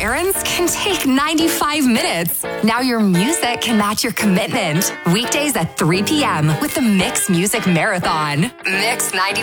errands can take 95 minutes. Now your music can match your commitment. Weekdays at 3 p.m. with the Mix Music Marathon. Mix 95.